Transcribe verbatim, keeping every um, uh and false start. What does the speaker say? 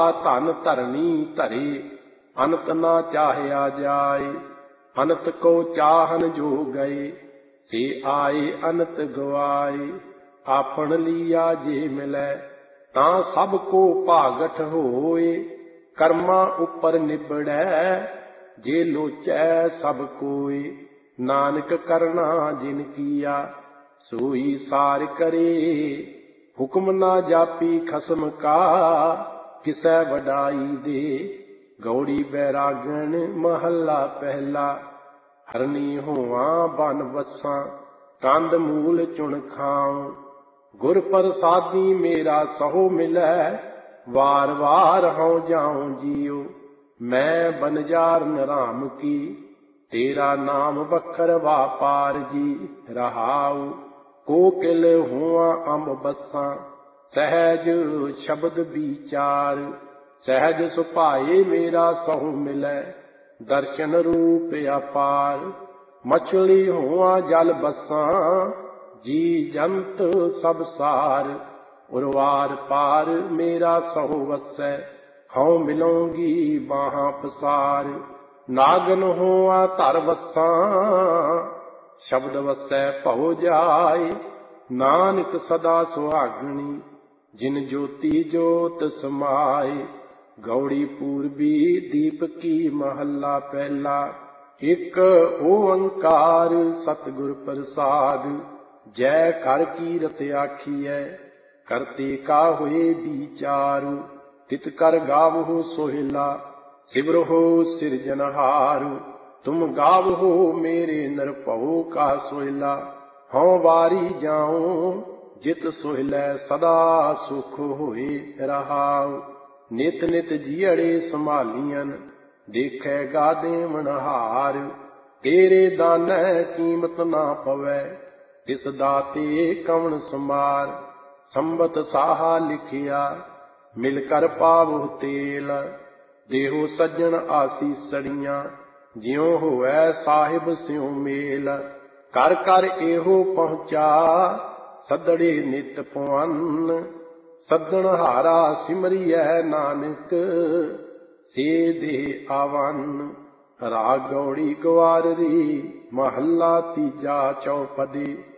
ਧਨ ਧਰਨੀ ਧਰੇ, ਅਨੰਤ ਨਾ ਚਾਹਿਆ ਜਾਏ। ਅਨੰਤ ਕੋ ਚਾਹਨ ਜੋ ਗਏ, ਸੇ ਆਏ ਅਨੰਤ ਗਵਾਏ। ਆਪਣ ਲੀਆ ਜੇ ਮਿਲੈ, ਤਾਂ ਸਭ ਕੋ ਭਾਗਠ ਹੋਏ। ਕਰਮਾਂ ਉੱਪਰ ਨਿਬੜੈ, ਜੇ ਲੋਚੈ ਸਭ ਕੋਏ। ਨਾਨਕ ਕਰਨਾ ਜਿਨ ਕੀਆ, ਸੋਈ ਸਾਰ ਕਰੇ। ਹੁਕਮ ਨਾ ਜਾਪੀ ਖਸਮ ਕਾ, ਕਿਸੈ ਵਡਾਈ ਦੇ। ਗੌੜੀ ਬੈਰਾਗਣ ਮਹੱਲਾ ਪਹਿਲਾ। ਹਰਨੀ ਹੋਵਾਂ ਬਨ ਵਸਾਂ, ਕੰਦ ਮੂਲ ਚੁਣ ਖਾਉ। ਗੁਰ ਪ੍ਰਸਾਦੀ ਮੇਰਾ ਸਹੁ ਮਿਲੈ, ਵਾਰ ਵਾਰ ਹਉ ਜਾਉ ਜੀਉ। ਮੈਂ ਬਨਜਾਰ ਨਰਾਮ ਕੀ, ਤੇਰਾ ਨਾਮ ਬਖਰ ਵਾਪਾਰ ਜੀ। ਰਹਾਉ ਕੋਕਿਲ ਹੋਵਾਂ ਅੰਬ ਬੱਸਾਂ, ਸਹਿਜ ਸ਼ਬਦ ਵਿਚਾਰ। ਸਹਿਜ ਸੁਭਾਏ ਮੇਰਾ ਸਹੁ ਮਿਲੈ, ਦਰਸ਼ਨ ਰੂਪ ਅਪਾਰ। ਮਛਲੀ ਹੋਵਾਂ ਜਲ ਬੱਸਾਂ, ਜੀ ਜੰਤ ਸਭ ਸਾਰ। ਉਰਵਾਰ ਪਾਰ ਮੇਰਾ ਸਹੁ ਵਸੈ, ਹਉ ਮਿਲਉਂਗੀ ਬਾਹਾਂ ਪਸਾਰ। ਨਾਗਨ ਹੋਵਾਂ ਧਰ ਵਸਾਂ, ਸ਼ਬਦ ਵਸੈ ਭਉ ਜਾਏ। ਨਾਨਕ ਸਦਾ ਸੁਹਾਗਣੀ, ਜਿਨ ਜੋਤੀ ਜੋਤ ਸਮਾਏ। ਗੌੜੀ ਪੂਰਬੀ ਦੀਪਕੀ ਮਹੱਲਾ ਪਹਿਲਾ। ਇੱਕ ਓੰਕਾਰ ਸਤਿਗੁਰ ਪ੍ਰਸਾਦ, ਜੈ ਕਰ ਕੀਰਤ ਆਖੀਐ। ਕਰਤੇ ਕਾ ਹੋਏ ਵਿਚਾਰੂ, ਤਿਤ ਕਰ ਗਾਵਹੁ ਸੋਹਿਲਾ। ਸਿਮਰਹੁ ਸਿਰਜਨਹਾਰੂ, ਤੁਮ ਗਾਵਹੁ ਮੇਰੇ ਨਿਰਭਉ ਕਾ ਸੋਹਿਲਾ। ਹਉ ਵਾਰੀ ਜਾਉ, ਜਿਤ ਸੋਹਿਲੈ ਸਦਾ ਸੁਖ ਹੋਏ। ਰਹਾਉ ਨਿਤ ਨਿਤ ਜੀਅੜੇ ਸੰਭਾਲੀਆਂ, ਦੇਖੈ ਗਾ ਦੇਵਨਹਾਰ। ਤੇਰੇ ਦਾਨੈ ਕੀਮਤ ਨਾ ਪਵੈ, ਤਿਸ ਦਾਤੇ ਕਵਣ ਸਮਾਰ। ਸੰਬਤ ਸਾਹਾ ਲਿਖਿਆ, ਮਿਲ ਕਰ ਪਾਵਹੁ ਤੇਲ। ਦੇਹੋ ਸੱਜਣ ਆਸੀਸੜੀਆਂ, ਜਿਉ ਹੋਵੈ ਸਾਹਿਬ ਸਿਉ ਮੇਲ। ਕਰ ਕਰ ਇਹੋ ਪਹੁੰਚਾ, ਸੱਦੜੇ ਨਿਤ ਪਵੰਨ। ਸੱਦਣ ਹਾਰਾ ਸਿਮਰਿਐ ਨਾਨਕ, ਸੇ ਦੇ ਆਵੰਨ। ਰਾਗ ਗੌੜੀ ਗਵਾਰਰੀ, ਮਹੱਲਾ ਤੀਜਾ ਚੌਪਦੀ।